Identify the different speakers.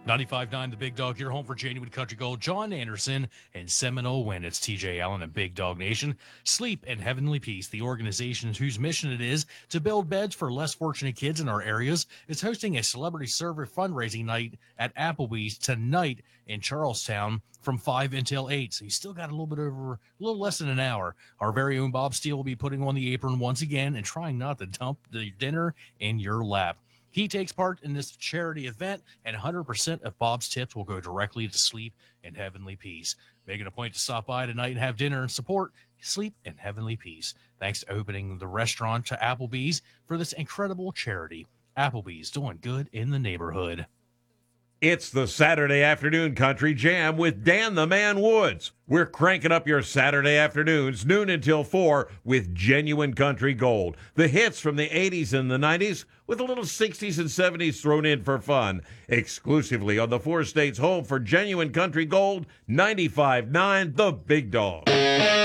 Speaker 1: 95.9 The Big Dog, your home for Genuine Country Gold. John Anderson and Seminole Win. It's TJ Allen and Big Dog Nation. Sleep in Heavenly Peace, the organization whose mission it is to build beds for less fortunate kids in our areas, is hosting a celebrity server fundraising night at Applebee's tonight in Charlestown from 5 until 8. So you still got a little less than an hour. Our very own Bob Steele will be putting on the apron once again and trying not to dump the dinner in your lap. He takes part in this charity event, and 100% of Bob's tips will go directly to Sleep in Heavenly Peace. Making a point to stop by tonight and have dinner and support Sleep in Heavenly Peace. Thanks to opening the restaurant to Applebee's for this incredible charity. Applebee's doing good in the neighborhood.
Speaker 2: It's the Saturday Afternoon Country Jam with Dan the Man Woods. We're cranking up your Saturday afternoons, noon until 4, with genuine country gold. The hits from the 80s and the 90s, with a little 60s and 70s thrown in for fun. Exclusively on the four states home for genuine country gold, 95.9 The Big Dog.